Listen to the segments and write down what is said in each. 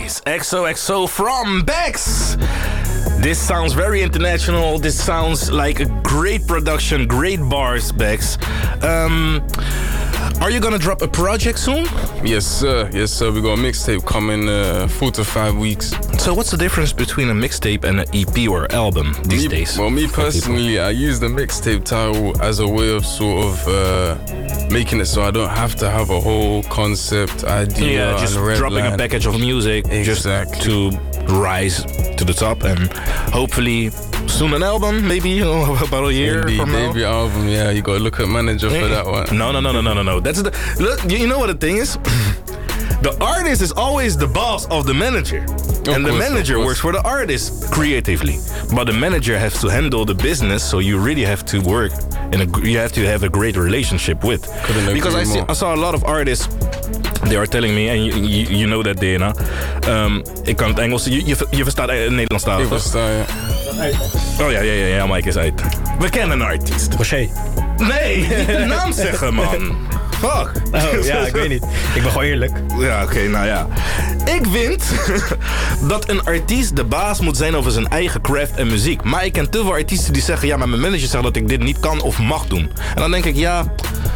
Nice. XOXO from Bex. This sounds very international. This sounds like a great production, great bars, Bex. Are you gonna drop a project soon? Yes, sir. Yes, sir. We got a mixtape coming 4 to 5 weeks. So what's the difference between a mixtape and an EP or album these days? Well, me personally, I use the mixtape title as a way of sort of making it so I don't have to have a whole concept idea. Yeah, just and dropping a package of music just to rise to the top, and hopefully soon an album, maybe about a year from now. Maybe album, yeah. You gotta look at manager for that one. No. That's look. You know what the thing is? The artist is always the boss of the manager. And the manager works for the artist creatively. But the manager has to handle the business, so you really have to work you have to have a great relationship with. Because I saw a lot of artists. They are telling me, and you know that, Dana. Ik kan het Engels. Je verstaat Nederlands taal. Ik versta, ja. Oh ja, Mike is uit. We kennen een artiest. Rocher. Nee, niet de naam zeggen, man. Fuck. Oh ja, ik weet niet. Ik ben gewoon eerlijk. Ja, oké, nou ja. Ik vind dat een artiest de baas moet zijn over zijn eigen craft en muziek. Maar ik ken te veel artiesten die zeggen, ja, maar mijn manager zegt dat ik dit niet kan of mag doen. En dan denk ik, ja,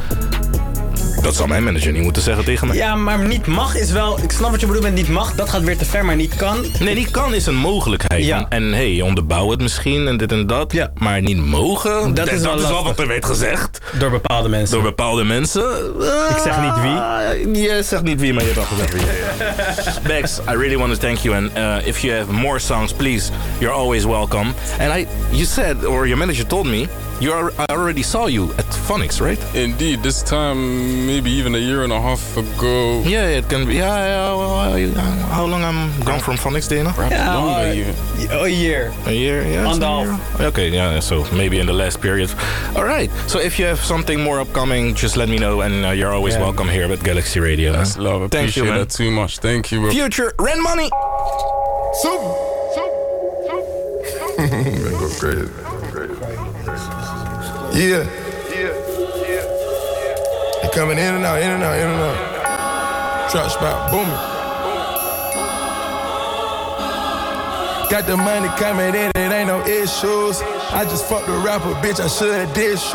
dat zal mijn manager niet moeten zeggen tegen mij. Ja, maar niet mag is wel... Ik snap wat je bedoelt met niet mag. Dat gaat weer te ver, maar niet kan. Nee, niet kan is een mogelijkheid. Ja. En hey, onderbouw het misschien en dit en dat. Ja. Maar niet mogen, dat is wel wat er werd gezegd. Door bepaalde mensen. Ik zeg niet wie. Je zegt niet wie, maar je hebt al gezegd wie. Bex, I really want to thank you. And if you have more songs, please, you're always welcome. And you said, or your manager told me, I already saw you at Phonics, right? Indeed, this time maybe even a year and a half ago. Yeah, it can be. Yeah. How long I'm gone from Phonics, Dana? Longer even. A year. A year, yeah. Anderhalf. Okay, yeah. So maybe in the last period. All right. So if you have something more upcoming, just let me know, and you're always welcome here at Galaxy Radio. That's love. Appreciate you, man. That too much. Thank you, bro. Future Rent Money. Go crazy. Yeah. They coming in and out. Trap spot booming. Got the money coming in, it ain't no issues. I just fucked a rapper, bitch, I should've did shoot.